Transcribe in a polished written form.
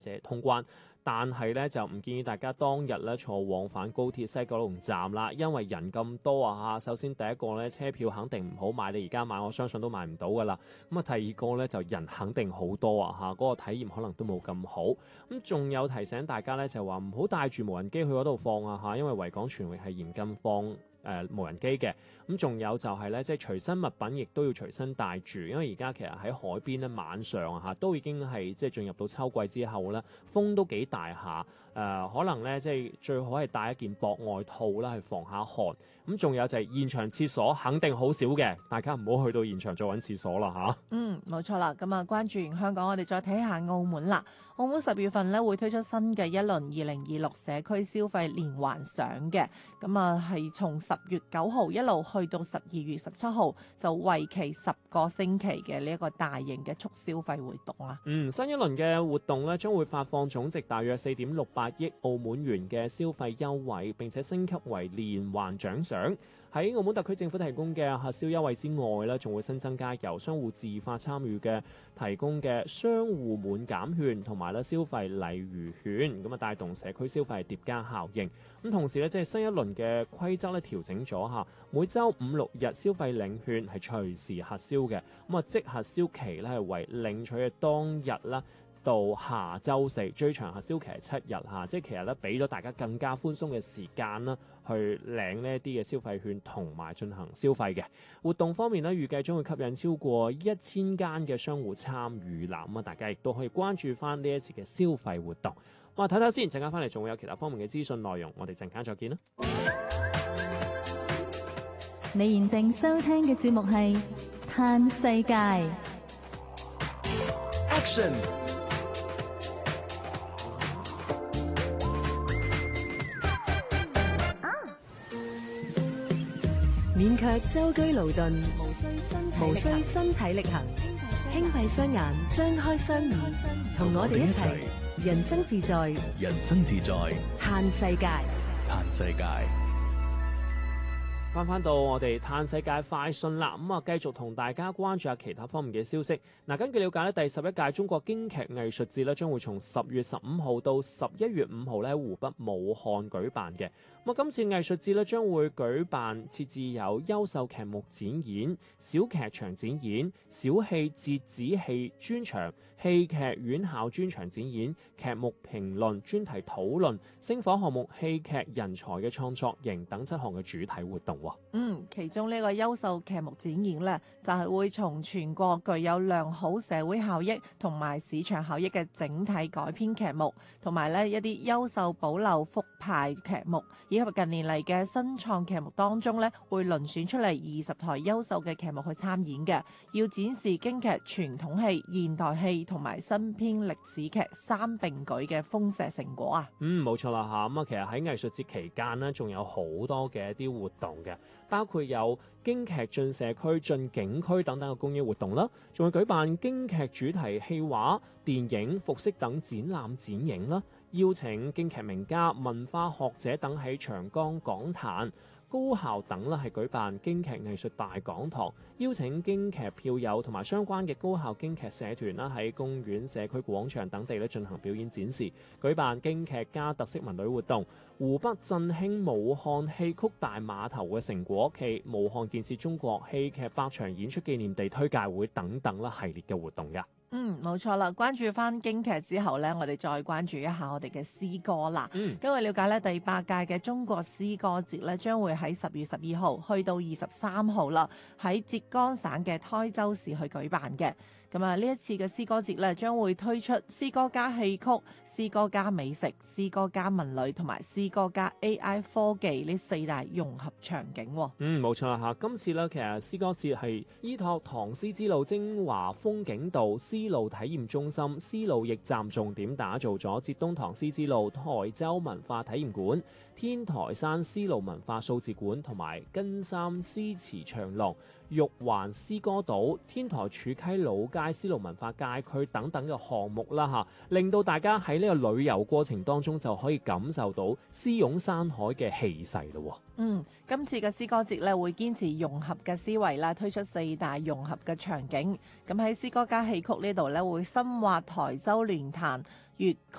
通關，但係咧就唔建議大家當日咧坐往返高鐵西九龍站啦，因為人咁多啊嚇。首先第一個咧車票肯定唔好買，你而家買我相信都買唔到噶啦。咁啊第二個咧就人肯定好多啊嚇，嗰個體驗可能都冇咁好。咁仲有提醒大家咧就話唔好帶住無人機去嗰度放啊嚇，因為維港全域係嚴禁放無人機嘅。咁仲有就係咧，即係隨身物品亦都要隨身帶住，因為而家其實喺海邊咧晚上啊嚇都已經係即係進入到秋季之後咧，風都幾大下。可能咧即係最好係帶一件薄外套啦，去防下寒。咁仲有就係現場廁所肯定好少嘅，大家唔好去到現場再揾廁所啦嚇。 冇錯啦。咁啊，關注完香港，我哋再睇下澳門啦。澳門10月份咧會推出新嘅一輪2026社區消費連環賞嘅，咁啊係從10月9號一路去到12月17號，就為期10個星期嘅呢一個大型嘅促消費活動啊。 新一輪嘅活動咧將會發放總值大約4.68億澳門元嘅消費優惠，並且升級為連環獎賞。喺澳門特區政府提供嘅核銷優惠之外咧，仲會新增加由商戶自發參與嘅提供嘅商戶滿減券同埋咧消費禮遇券，咁啊帶動社區消費疊加效應。咁同時咧，即係新一輪嘅規則咧調整咗嚇，每週5、6日消費領券係隨時核銷嘅，咁啊即核銷期咧係為領取嘅當日啦，到下週4，最長核銷期係7日嚇，即係其實咧俾咗大家更加寬鬆嘅時間啦，去領呢一啲嘅消費券同埋進行消費嘅活動方面咧，預計將會吸引超過1000間嘅商戶參與啦。咁啊，大家亦都可以關注翻呢一次嘅消費活動。我睇睇先，陣間翻嚟仲會有其他方面嘅資訊內容，我哋陣間再見啦。 你現正收聽嘅節目係《嘆世界》。 Action！ 免卻舟車勞頓，無需身體力行，輕閉雙眼，張開雙耳，同我哋一齊人生自在， 人生自在， 嘆世界， 嘆世界。 翻到我哋嘆世界快訊啦，咁啊繼續同大家關注下其他方面嘅消息。嗱，根據了解咧，第11屆中國京劇藝術節咧將會從10月15號到11月5號咧喺湖北武漢舉辦嘅。咁啊，今次藝術節咧將會舉辦設置有優秀劇目展演、小劇場展演、小戲折子戲專場、戲劇院校專場展演、劇目評論、專題討論、星火項目、戲劇人才嘅創作營等7項嘅主題活動。 其中呢個優秀劇目展演呢，就係會從全國具有良好社會效益同埋市場效益嘅整體改編劇目，同埋呢一啲優秀保留復排劇目，以及近年嚟嘅新創劇目當中呢，會遴選出嚟20台優秀嘅劇目去參演嘅，要展示京劇傳統戲、現代戲同埋新編歷史劇3並舉嘅豐碩成果啊！ 冇錯啦嚇，咁啊其實喺藝術節期間呢，仲有好多嘅一啲活動嘅，包括有京劇進社區、進景區等等嘅公益活動啦，仲會舉辦京劇主題戲畫、電影、服飾等展覽展映啦，邀請京劇名家、文化學者等喺長江講壇。高校等啦係舉辦京劇藝術大講堂，邀請京劇票友同埋相關嘅高校京劇社團啦喺公園、社區廣場等地咧進行表演展示，舉辦京劇加特色文旅活動、湖北振興武漢戲曲大碼頭嘅成果暨武漢建設中國戲劇百場演出紀念地推介會等等啦系列嘅活動㗎。 冇錯啦，關注翻京劇之後呢，我哋再關注一下我哋嘅詩歌啦。根據了解呢，第8屆嘅中國詩歌節呢，將會喺10月12號去到23號啦，喺浙江省嘅台州市去舉辦嘅。咁啊，呢一次嘅詩歌節咧，將會推出詩歌加戲曲、詩歌加美食、詩歌加文旅同埋詩歌加 AI 科技呢4大融合場景。 冇錯啦嚇，今次咧其實詩歌節係依託唐詩之路精華風景道絲路體驗中心、絲路驛站重點打造咗浙東唐詩之路台州文化體驗館、天台山絲路文化數字館同埋根山詩詞長廊、玉環詩歌島、天台柱溪老街絲路文化街區等等嘅項目啦嚇，令到大家喺呢個旅遊過程當中就可以感受到詩湧山海嘅氣勢咯。 今次嘅詩歌節咧會堅持融合嘅思維啦，推出4大融合嘅場景。咁喺詩歌加戲曲呢度咧會深挖台州聯壇、 粵曲